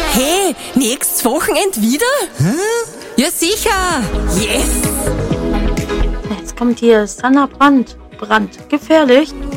Hey, nächstes Wochenende wieder? Ja, sicher. Yes. Jetzt kommt hier Sanna Brandt. Gefährlich.